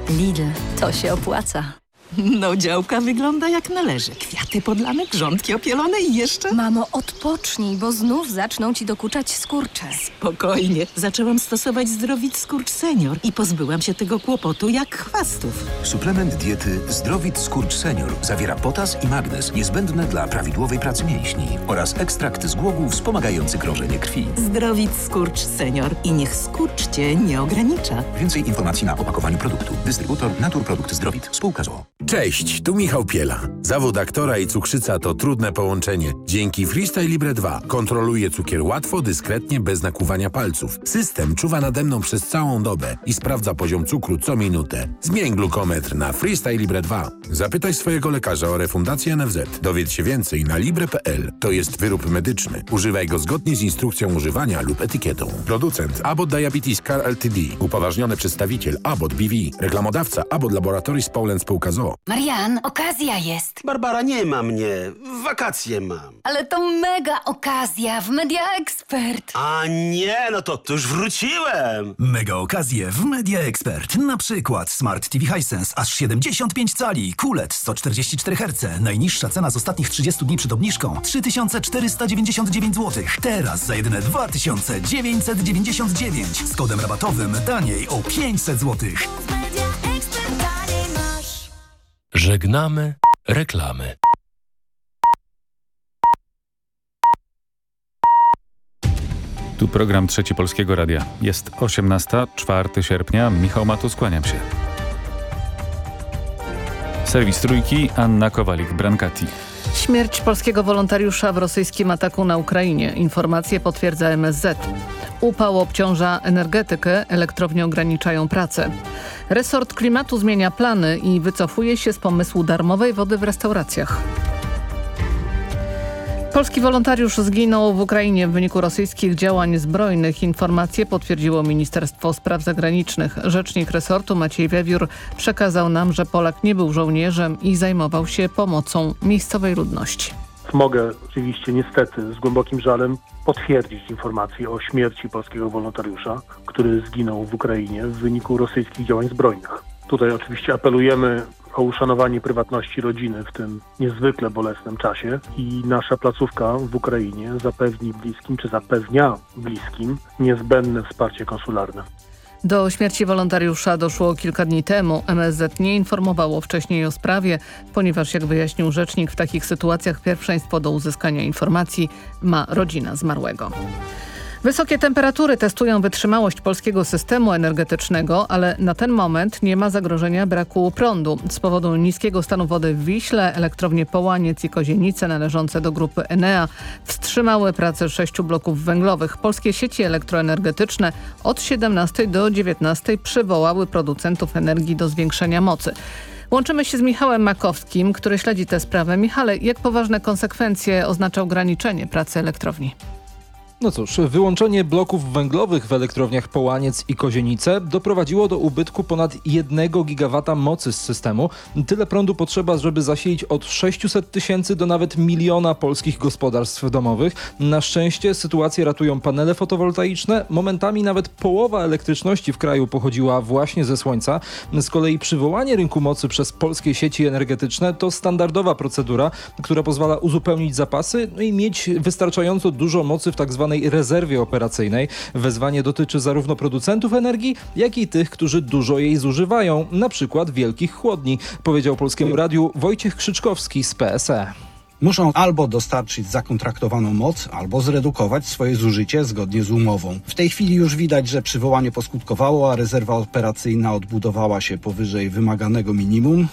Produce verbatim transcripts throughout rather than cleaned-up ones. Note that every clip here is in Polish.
Lidl, to się opłaca. No, działka wygląda jak należy. Kwiaty podlane, grządki opielone i jeszcze... Mamo, odpocznij, bo znów zaczną ci dokuczać skurcze. Spokojnie. Zaczęłam stosować Zdrowit Skurcz Senior i pozbyłam się tego kłopotu jak chwastów. Suplement diety Zdrowit Skurcz Senior zawiera potas i magnez niezbędne dla prawidłowej pracy mięśni oraz ekstrakt z głogów wspomagający krążenie krwi. Zdrowit Skurcz Senior i niech skurcz cię nie ogranicza. Więcej informacji na opakowaniu produktu. Dystrybutor Naturprodukt Zdrowit. Spółka z o o. Cześć, tu Michał Piela. Zawód aktora i cukrzyca to trudne połączenie. Dzięki Freestyle Libre dwa kontroluję cukier łatwo, dyskretnie, bez nakłuwania palców. System czuwa nade mną przez całą dobę i sprawdza poziom cukru co minutę. Zmień glukometr na Freestyle Libre dwa. Zapytaj swojego lekarza o refundację N F Z. Dowiedz się więcej na libre kropka p l. To jest wyrób medyczny. Używaj go zgodnie z instrukcją używania lub etykietą. Producent Abbott Diabetes Care Ltd. Upoważniony przedstawiciel Abbott B V. Reklamodawca Abbott Laboratories Poland Spółka z o o. Marian, okazja jest. Barbara, nie ma mnie. W wakacje mam. Ale to mega okazja w Media Expert. A nie, no to, to już wróciłem. Mega okazje w Media Expert. Na przykład Smart T V Hisense aż siedemdziesiąt pięć cali, Q L E D sto czterdzieści cztery herce. Najniższa cena z ostatnich trzydziestu dni przed obniżką trzy tysiące czterysta dziewięćdziesiąt dziewięć złotych. Teraz za jedyne dwa tysiące dziewięćset dziewięćdziesiąt dziewięć. Z kodem rabatowym taniej o pięćset złotych. Żegnamy reklamy. Tu program Trzeci Polskiego Radia. Jest osiemnasta, czwartego sierpnia. Michał Matus, kłaniam się. Serwis Trójki, Anna Kowalik-Brancati. Śmierć polskiego wolontariusza w rosyjskim ataku na Ukrainie. Informacje potwierdza M S Z. Upał obciąża energetykę, elektrownie ograniczają pracę. Resort Klimatu zmienia plany i wycofuje się z pomysłu darmowej wody w restauracjach. Polski wolontariusz zginął w Ukrainie w wyniku rosyjskich działań zbrojnych. Informacje potwierdziło Ministerstwo Spraw Zagranicznych. Rzecznik resortu Maciej Wiewiór przekazał nam, że Polak nie był żołnierzem i zajmował się pomocą miejscowej ludności. Mogę oczywiście niestety z głębokim żalem potwierdzić informację o śmierci polskiego wolontariusza, który zginął w Ukrainie w wyniku rosyjskich działań zbrojnych. Tutaj oczywiście apelujemy o uszanowanie prywatności rodziny w tym niezwykle bolesnym czasie i nasza placówka w Ukrainie zapewni bliskim, czy zapewnia bliskim niezbędne wsparcie konsularne. Do śmierci wolontariusza doszło kilka dni temu. M S Z nie informowało wcześniej o sprawie, ponieważ, jak wyjaśnił rzecznik, w takich sytuacjach pierwszeństwo do uzyskania informacji ma rodzina zmarłego. Wysokie temperatury testują wytrzymałość polskiego systemu energetycznego, ale na ten moment nie ma zagrożenia braku prądu. Z powodu niskiego stanu wody w Wiśle elektrownie Połaniec i Kozienice należące do grupy Enea wstrzymały pracę sześciu bloków węglowych. Polskie sieci elektroenergetyczne od siedemnastej do dziewiętnastej przywołały producentów energii do zwiększenia mocy. Łączymy się z Michałem Makowskim, który śledzi tę sprawę. Michale, jak poważne konsekwencje oznacza ograniczenie pracy elektrowni? No cóż, wyłączenie bloków węglowych w elektrowniach Połaniec i Kozienice doprowadziło do ubytku ponad jednego gigawata mocy z systemu. Tyle prądu potrzeba, żeby zasilić od sześciuset tysięcy do nawet miliona polskich gospodarstw domowych. Na szczęście sytuację ratują panele fotowoltaiczne. Momentami nawet połowa elektryczności w kraju pochodziła właśnie ze słońca. Z kolei przywołanie rynku mocy przez polskie sieci energetyczne to standardowa procedura, która pozwala uzupełnić zapasy no i mieć wystarczająco dużo mocy w tak zwanym rezerwie operacyjnej. Wezwanie dotyczy zarówno producentów energii, jak i tych, którzy dużo jej zużywają, na przykład wielkich chłodni, powiedział Polskiemu Radiu Wojciech Krzyczkowski z P S E. Muszą albo dostarczyć zakontraktowaną moc, albo zredukować swoje zużycie zgodnie z umową. W tej chwili już widać, że przywołanie poskutkowało, a rezerwa operacyjna odbudowała się powyżej wymaganego minimum.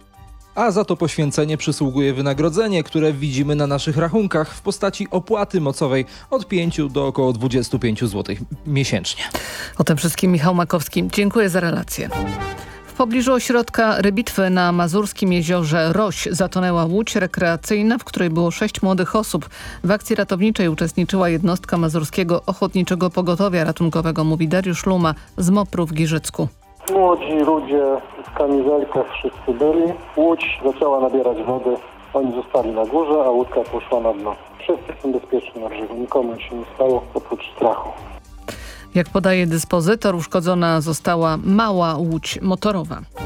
A za to poświęcenie przysługuje wynagrodzenie, które widzimy na naszych rachunkach w postaci opłaty mocowej od pięciu do około dwudziestu pięciu złotych miesięcznie. O tym wszystkim Michał Makowski. Dziękuję za relację. W pobliżu ośrodka rybitwy na mazurskim jeziorze Roś zatonęła łódź rekreacyjna, w której było sześć młodych osób. W akcji ratowniczej uczestniczyła jednostka Mazurskiego Ochotniczego Pogotowia Ratunkowego, mówi Dariusz Luma z Mopru w Giżycku. Młodzi ludzie w kamizelkach wszyscy byli. Łódź zaczęła nabierać wody. Oni zostali na górze, a łódka poszła na dno. Wszyscy są bezpieczni na brzegu. Nikomu się nie stało oprócz strachu. Jak podaje dyspozytor, uszkodzona została mała łódź motorowa.